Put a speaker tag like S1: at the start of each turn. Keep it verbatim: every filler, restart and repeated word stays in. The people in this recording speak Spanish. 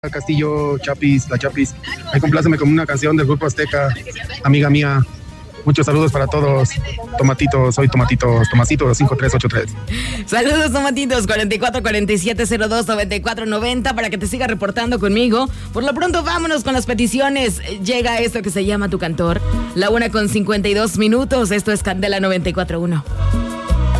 S1: Castillo, Chapis, la Chapis. Ahí compláceme con una canción del Grupo Azteca, amiga mía. Muchos saludos para todos. Tomatitos, soy Tomatitos, Tomasito cinco tres ocho tres.
S2: Saludos, Tomatitos, cuarenta y cuatro, cuarenta y siete, cero dos, noventa y cuatro, noventa, para que te siga reportando conmigo. Por lo pronto, vámonos con las peticiones. Llega esto que se llama Tu Cantor. La una con cincuenta y dos minutos. Esto es Candela noventa y cuatro punto uno.